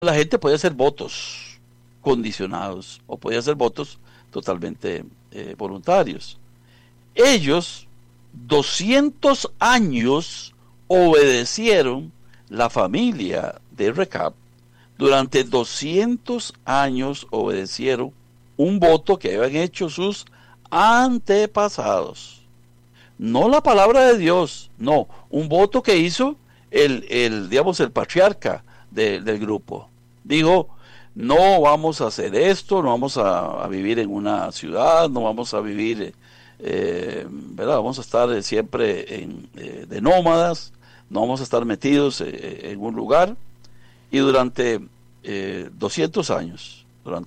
La gente podía hacer votos condicionados o podía hacer votos totalmente voluntarios. Ellos, 200 años, obedecieron la familia de Recab. Durante 200 años obedecieron un voto que habían hecho sus antepasados. No la palabra de Dios, no, un voto que hizo digamos, el patriarca del grupo. Dijo, no vamos a hacer esto, no vamos a vivir en una ciudad, no vamos a vivir, ¿verdad? Vamos a estar siempre de nómadas, no vamos a estar metidos en un lugar. Y durante 200 años,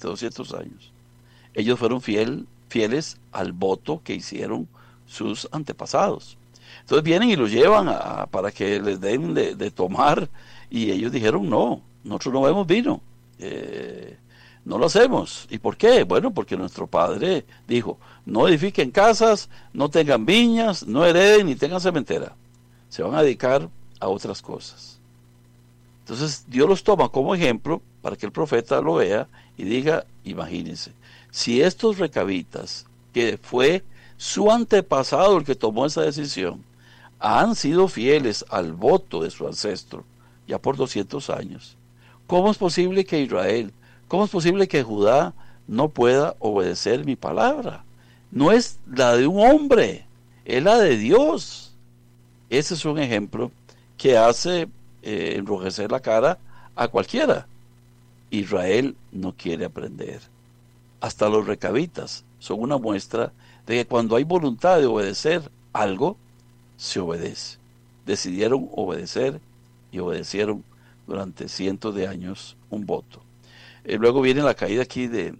ellos fueron fieles al voto que hicieron sus antepasados. Entonces vienen y los llevan para que les den de tomar, y ellos dijeron, no, nosotros no bebemos vino, no lo hacemos. ¿Y por qué? Bueno, porque nuestro padre dijo, no edifiquen casas, no tengan viñas, no hereden ni tengan cementera. Se van a dedicar a otras cosas. Entonces Dios los toma como ejemplo para que el profeta lo vea y diga, imagínense, si estos recabitas, que fue su antepasado el que tomó esa decisión, han sido fieles al voto de su ancestro ya por 200 años, ¿cómo es posible que Israel, cómo es posible que Judá no pueda obedecer mi palabra? No es la de un hombre, es la de Dios. Ese es un ejemplo que hace enrojecer la cara a cualquiera. Israel no quiere aprender. Hasta los recabitas son una muestra de que cuando hay voluntad de obedecer algo, se obedece. Decidieron obedecer y obedecieron durante cientos de años un voto. Luego viene la caída aquí de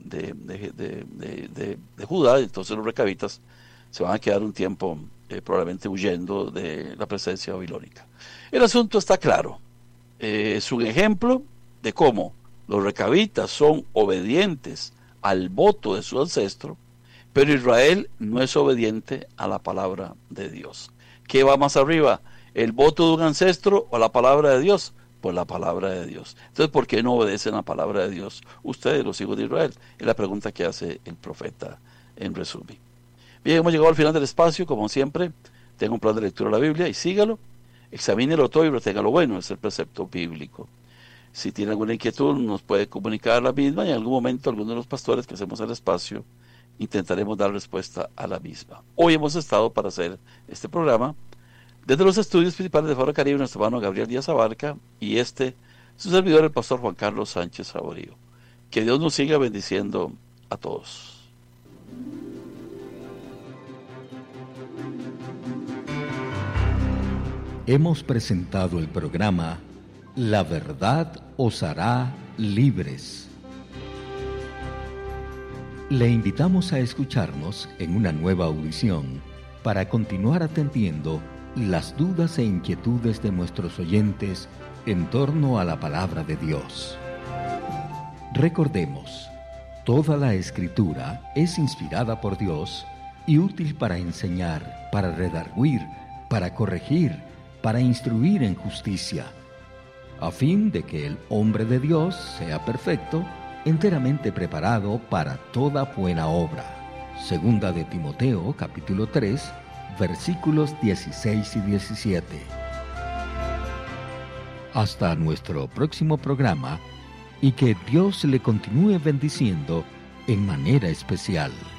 Judá, entonces los recabitas se van a quedar un tiempo probablemente huyendo de la presencia babilónica. El asunto está claro. Es un ejemplo de cómo los recabitas son obedientes al voto de su ancestro, pero Israel no es obediente a la palabra de Dios. ¿Qué va más arriba? ¿El voto de un ancestro o la palabra de Dios? Pues la palabra de Dios. Entonces, ¿por qué no obedecen la palabra de Dios ustedes, los hijos de Israel? Es la pregunta que hace el profeta en resumen. Bien, hemos llegado al final del espacio, como siempre. Tenga un plan de lectura de la Biblia y sígalo. Examínelo todo y retenga lo bueno, es el precepto bíblico. Si tiene alguna inquietud, nos puede comunicar la misma y en algún momento algunos de los pastores que hacemos el espacio intentaremos dar respuesta a la misma. Hoy hemos estado para hacer este programa desde los estudios principales de Faro Caribe, nuestro hermano Gabriel Díaz Abarca y su servidor, el pastor Juan Carlos Sánchez Saborío. Que Dios nos siga bendiciendo a todos. Hemos presentado el programa La Verdad os hará libres. Le invitamos a escucharnos en una nueva audición para continuar atendiendo las dudas e inquietudes de nuestros oyentes en torno a la palabra de Dios. Recordemos, toda la Escritura es inspirada por Dios y útil para enseñar, para redarguir, para corregir, para instruir en justicia, a fin de que el hombre de Dios sea perfecto, enteramente preparado para toda buena obra. Segunda de Timoteo, capítulo 3, versículos 16 y 17. Hasta nuestro próximo programa y que Dios le continúe bendiciendo en manera especial.